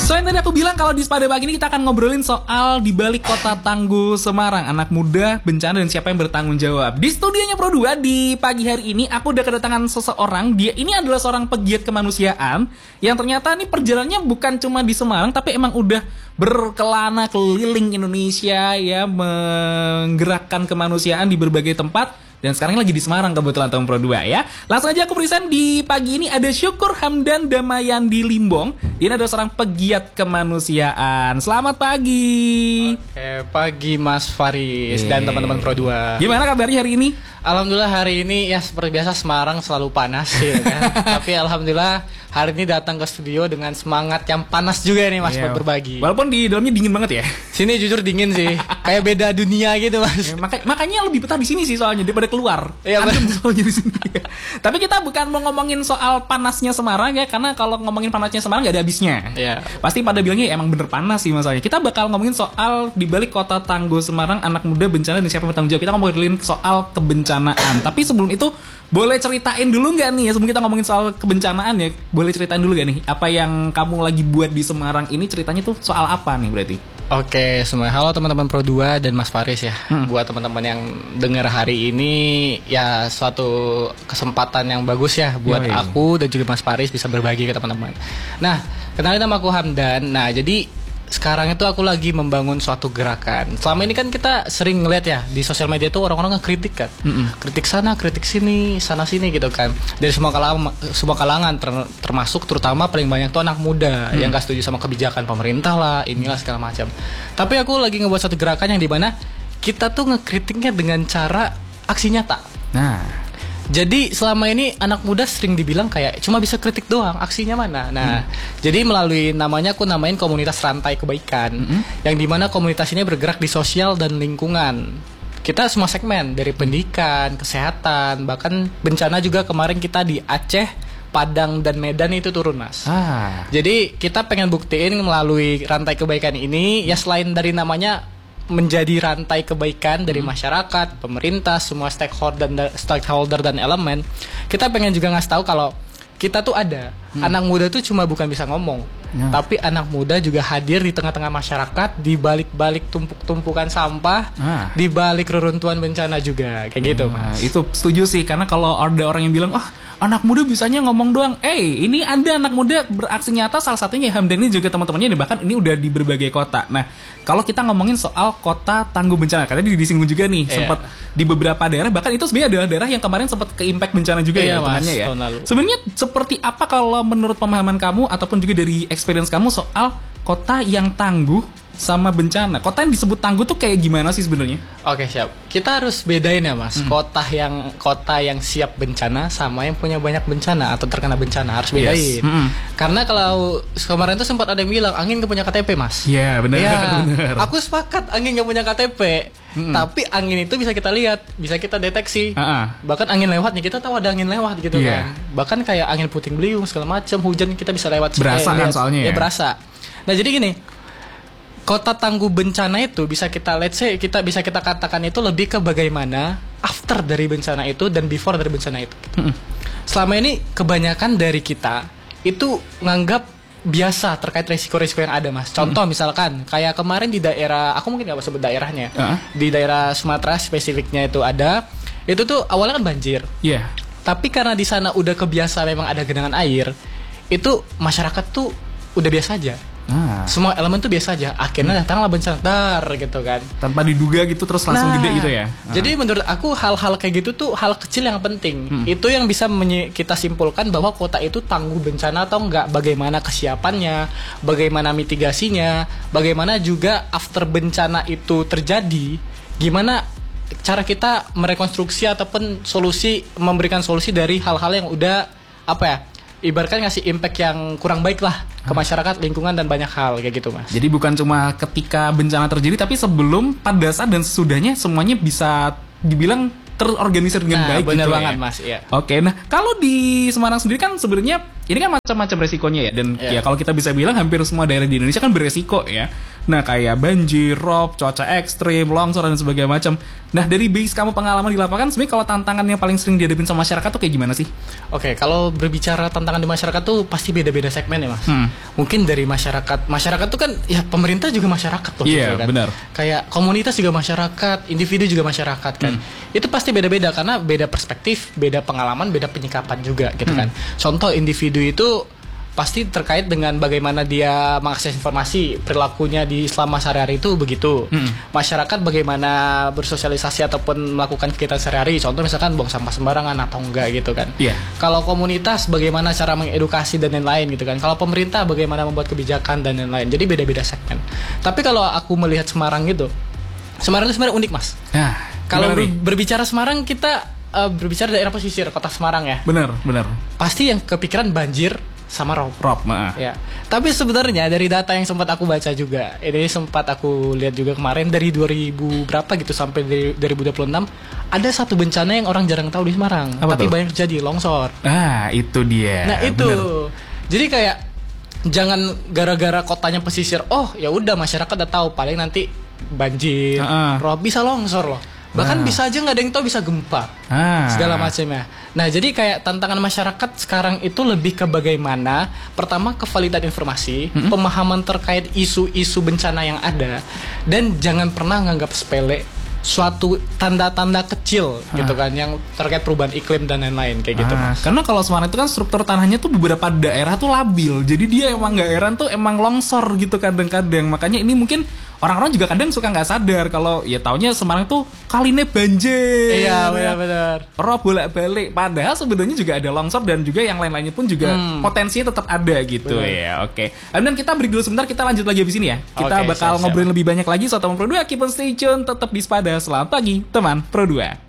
So yang tadi aku bilang kalau di pada pagi ini kita akan ngobrolin soal di balik kota tangguh Semarang, anak muda, bencana dan siapa yang bertanggung jawab. Di studionya Pro 2 di pagi hari ini aku udah kedatangan seseorang. Dia ini adalah seorang pegiat kemanusiaan yang ternyata ini perjalanannya bukan cuma di Semarang tapi emang udah berkelana keliling Indonesia ya, menggerakkan kemanusiaan di berbagai tempat. Dan sekarang lagi di Semarang kebetulan teman Pro 2 ya. Langsung aja aku present di pagi ini ada Syukur Hamdan Damayandi Limbong. Dia adalah seorang pegiat kemanusiaan. Selamat pagi. Oke, pagi Mas Faris dan teman-teman Pro 2. Gimana kabarnya hari ini? Alhamdulillah hari ini ya seperti biasa Semarang selalu panas ya kan. Tapi alhamdulillah hari ini datang ke studio dengan semangat yang panas juga nih Mas buat berbagi. Walaupun di dalamnya dingin banget ya. Sini jujur dingin sih. Kayak beda dunia gitu Mas. Makanya lebih betah di sini sih soalnya daripada keluar. Iya betul soalnya di sini. Tapi kita bukan mau ngomongin soal panasnya Semarang ya, karena kalau ngomongin panasnya Semarang nggak ada habisnya. Iya. Pasti pada bilangnya emang bener panas sih masalahnya. Kita bakal ngomongin soal di balik kota tangguh Semarang, anak muda, bencana dan siapa yang bertanggung jawab. Kita ngomongin soal kebencanaan. Tapi sebelum itu boleh ceritain dulu nggak nih ya, sebelum kita ngomongin soal kebencanaan ya, boleh ceritain dulu nggak nih apa yang kamu lagi buat di Semarang ini, ceritanya tuh soal apa nih berarti? Oke, semua halo teman-teman Pro 2 dan Mas Faris ya. Buat teman-teman yang dengar hari ini ya suatu kesempatan yang bagus ya buat aku dan juga Mas Faris bisa berbagi ke teman-teman. Nah, kenalin nama aku Hamdan. Nah, jadi sekarang itu aku lagi membangun suatu gerakan. Selama ini kan kita sering ngeliat ya di sosial media itu orang-orang ngekritik kan, kritik sana, kritik sini, sana sini gitu kan. Dari semua kalangan, termasuk terutama paling banyak tuh anak muda yang gak setuju sama kebijakan pemerintah lah, inilah segala macam. Tapi aku lagi ngebuat suatu gerakan yang dimana kita tuh ngekritiknya dengan cara aksi nyata. Nah, jadi selama ini anak muda sering dibilang kayak cuma bisa kritik doang, aksinya mana? Nah, jadi melalui namanya aku namain komunitas rantai kebaikan, yang dimana komunitas ini bergerak di sosial dan lingkungan. Kita semua segmen dari pendidikan, kesehatan, bahkan bencana juga kemarin kita di Aceh, Padang dan Medan itu turun Mas. Jadi kita pengen buktiin melalui rantai kebaikan ini ya, selain dari namanya menjadi rantai kebaikan dari masyarakat, pemerintah, semua stakeholder dan elemen. Kita pengen juga ngasih tahu kalau kita tuh ada. Anak muda tuh cuma bukan bisa ngomong, tapi anak muda juga hadir di tengah-tengah masyarakat, di balik-balik tumpuk-tumpukan sampah, di balik reruntuhan bencana juga. Kayak gitu Mas. Itu setuju sih, karena kalau ada orang yang bilang, anak muda bisanya ngomong doang. Ini ada anak muda beraksi nyata, salah satunya Hamdan ini juga teman-temannya, bahkan ini udah di berbagai kota. Nah, kalau kita ngomongin soal kota tangguh bencana, karena disinggung juga nih, sempat di beberapa daerah, bahkan itu sebenarnya adalah daerah yang kemarin sempat ke-impact bencana juga ya, temannya ya. Sebenarnya seperti apa kalau menurut pemahaman kamu ataupun juga dari experience kamu soal kota yang tangguh sama bencana? Kota yang disebut tangguh tuh kayak gimana sih sebenarnya? Oke, siap. Kita harus bedain ya Mas, kota yang siap bencana sama yang punya banyak bencana atau terkena bencana, harus bedain. Karena kalau kemarin tuh sempat ada yang bilang angin gak punya KTP Mas. Iya, benar. Ya, aku sepakat angin gak punya KTP. Tapi angin itu bisa kita lihat, bisa kita deteksi. Bahkan angin lewatnya kita tahu ada angin lewat gitu kan. Bahkan kayak angin puting beliung segala macam, hujan kita bisa lewat. Berasa kan soalnya ya. Ya berasa. Nah, jadi gini, kota tangguh bencana itu bisa kita bisa kita katakan itu lebih ke bagaimana after dari bencana itu dan before dari bencana itu. Selama ini kebanyakan dari kita itu nganggap biasa terkait resiko-resiko yang ada Mas. Contoh misalkan kayak kemarin di daerah, aku mungkin gak sebut daerahnya, di daerah Sumatera spesifiknya itu ada, itu tuh awalnya kan banjir. Tapi karena di sana udah kebiasa memang ada genangan air, itu masyarakat tuh udah biasa aja. Semua elemen tuh biasa aja. Akhirnya datanglah bencana gitu kan, tanpa diduga gitu, terus langsung gede gitu ya. Jadi menurut aku hal-hal kayak gitu tuh hal kecil yang penting. Itu yang bisa kita simpulkan bahwa kota itu tangguh bencana atau enggak, bagaimana kesiapannya, bagaimana mitigasinya, bagaimana juga after bencana itu terjadi, gimana cara kita merekonstruksi ataupun memberikan solusi dari hal-hal yang udah ibaratkan ngasih impact yang kurang baik lah ke masyarakat, lingkungan, dan banyak hal kayak gitu Mas. Jadi bukan cuma ketika bencana terjadi, tapi sebelum, pada saat, dan sesudahnya semuanya bisa dibilang terorganisir dengan baik. Bener gitu banget ya? Mas, iya. Oke, nah kalau di Semarang sendiri kan sebenarnya ini kan macam-macam resikonya ya. Dan ya kalau kita bisa bilang hampir semua daerah di Indonesia kan beresiko ya. Nah kayak banjir, rob, cuaca ekstrim, longsor dan sebagainya macam. Nah dari base kamu pengalaman di lapangan, sebenarnya kalau tantangan yang paling sering dihadapin sama masyarakat tuh kayak gimana sih? Oke, kalau berbicara tantangan di masyarakat tuh pasti beda-beda segmen ya mas. Mungkin dari masyarakat tuh kan ya pemerintah juga masyarakat tuh. Iya, kan? benar. Kayak komunitas juga masyarakat, individu juga masyarakat kan. Itu pasti beda-beda karena beda perspektif, beda pengalaman, beda penyikapan juga gitu kan. Contoh individu itu pasti terkait dengan bagaimana dia mengakses informasi, perilakunya di selama sehari-hari itu begitu. Masyarakat bagaimana bersosialisasi ataupun melakukan kegiatan sehari-hari, contoh misalkan buang sampah sembarangan atau enggak gitu kan. Kalau komunitas bagaimana cara mengedukasi dan lain-lain gitu kan. Kalau pemerintah bagaimana membuat kebijakan dan lain-lain. Jadi beda-beda segmen. Tapi kalau aku melihat Semarang gitu, Semarang itu sebenarnya unik mas. Kalau berbicara Semarang kita berbicara daerah pesisir kota Semarang ya. Benar. Pasti yang kepikiran banjir sama rob. Ya. Tapi sebenarnya dari data yang sempat aku baca juga, ini sempat aku lihat juga kemarin dari 2000 berapa gitu sampai dari 2026 ada satu bencana yang orang jarang tahu di Semarang. Apa tapi tuh? banyak terjadi longsor. Itu dia. Nah, itu. Bener. Jadi kayak jangan gara-gara kotanya pesisir, oh ya udah masyarakat udah tahu paling nanti banjir, rob, bisa longsor loh. Bahkan bisa aja nggak ada yang tahu bisa gempa segala macamnya. Nah jadi kayak tantangan masyarakat sekarang itu lebih ke bagaimana pertama kevalidan informasi, pemahaman terkait isu-isu bencana yang ada, dan jangan pernah nganggap sepele suatu tanda-tanda kecil gitu kan yang terkait perubahan iklim dan lain-lain kayak gitu mas. Karena kalau Semarang itu kan struktur tanahnya tuh beberapa daerah tuh labil, jadi dia emang nggak heran tuh emang longsor gitu kadang-kadang. Makanya ini mungkin orang-orang juga kadang suka nggak sadar kalau ya taunya Semarang tuh kaline banjir. Iya benar-benar. Rob bolak-balik. Padahal sebenarnya juga ada longsor dan juga yang lain-lainnya pun juga potensinya tetap ada gitu ya. Oke. Dan kita break dulu sebentar, kita lanjut lagi habis ini ya. Kita bakal ngobrolin lebih banyak lagi soal teman Pro 2. Keep on stay tune, tetap di Spada. Selamat pagi teman Pro 2.